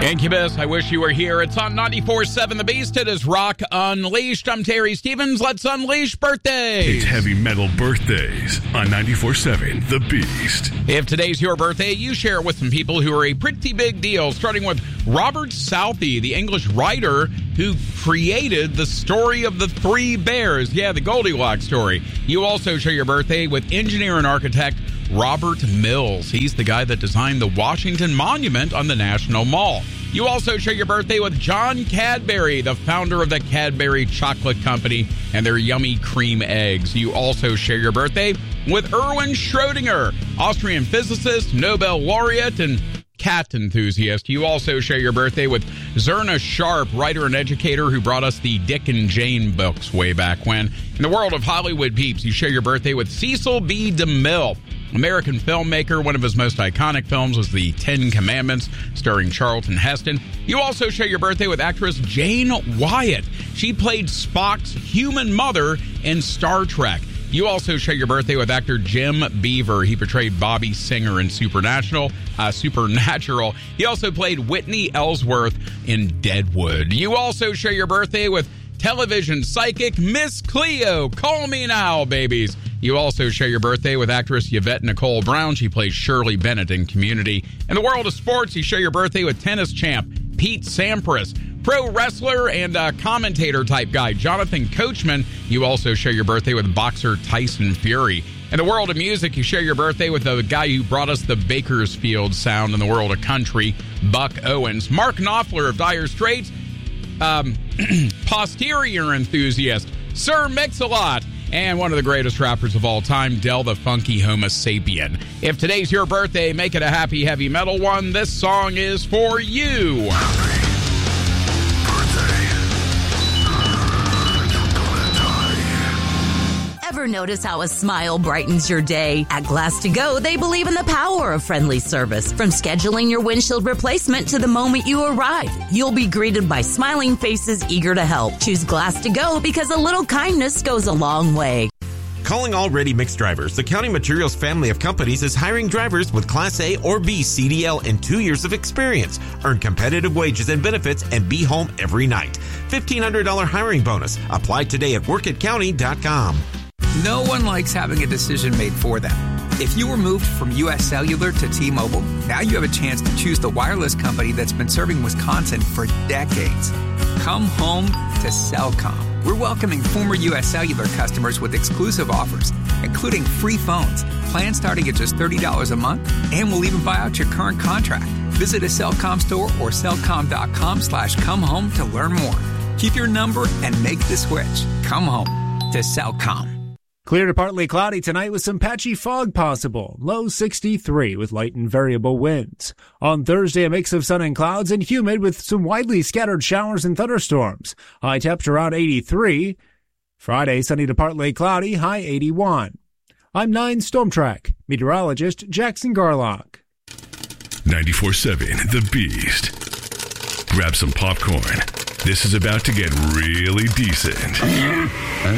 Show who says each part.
Speaker 1: Incubus, I wish you were here. It's on 94.7 The Beast. It is Rock Unleashed. I'm Terry Stevens. Let's unleash birthdays.
Speaker 2: It's heavy metal birthdays on 94.7 The Beast.
Speaker 1: If today's your birthday, you share it with some people who are a pretty big deal, starting with Robert Southey, the English writer who created the story of the Three Bears. Yeah, the Goldilocks story. You also share your birthday with engineer and architect Robert Mills. He's the guy that designed the Washington Monument on the National Mall. You also share your birthday with John Cadbury, the founder of the Cadbury Chocolate Company and their yummy cream eggs. You also share your birthday with Erwin Schrödinger, Austrian physicist, Nobel laureate, and cat enthusiast. You also share your birthday with Zerna Sharp, writer and educator who brought us the Dick and Jane books way back when. In the world of Hollywood peeps, you share your birthday with Cecil B. DeMille, American filmmaker. One of his most iconic films was The Ten Commandments, starring Charlton Heston. You also share your birthday with actress Jane Wyatt. She played Spock's human mother in Star Trek. You also share your birthday with actor Jim Beaver. He portrayed Bobby Singer in Supernatural. He also played Whitney Ellsworth in Deadwood. You also share your birthday with television psychic Miss Cleo. Call me now, babies. You also share your birthday with actress Yvette Nicole Brown. She plays Shirley Bennett in Community. In the world of sports, you share your birthday with tennis champ Pete Sampras, pro wrestler and commentator type guy Jonathan Coachman. You also share your birthday with boxer Tyson Fury. In the world of music, you share your birthday with the guy who brought us the Bakersfield sound in the world of country, Buck Owens. Mark Knopfler of Dire Straits, posterior enthusiast Sir Mix-a-Lot, and one of the greatest rappers of all time, Del the Funky Homo Sapien. If today's your birthday, make it a happy heavy metal one. This song is for you.
Speaker 3: Ever notice how a smile brightens your day? At Glass to Go, they believe in the power of friendly service. From scheduling your windshield replacement to the moment you arrive, you'll be greeted by smiling faces eager to help. Choose Glass to Go because a little kindness goes a long way.
Speaker 4: Calling all ready-mix drivers, the County Materials family of companies is hiring drivers with Class A or B CDL and 2 years of experience. Earn competitive wages and benefits and be home every night. $1,500 hiring bonus. Apply today at workatcounty.com.
Speaker 5: No one likes having a decision made for them. If you were moved from U.S. Cellular to T-Mobile, now you have a chance to choose the wireless company that's been serving Wisconsin for decades. Come home to Cellcom. We're welcoming former U.S. Cellular customers with exclusive offers, including free phones, plans starting at just $30 a month, and we'll even buy out your current contract. Visit a Cellcom store or cellcom.com/comehome to learn more. Keep your number and make the switch. Come home to Cellcom.
Speaker 6: Clear to partly cloudy tonight with some patchy fog possible. Low 63 with light and variable winds. On Thursday, a mix of sun and clouds and humid with some widely scattered showers and thunderstorms. High temps around 83. Friday, sunny to partly cloudy, high 81. I'm 9 Storm Track meteorologist Jackson Garlock.
Speaker 2: 94.7 The Beast. Grab some popcorn. This is about to get really decent.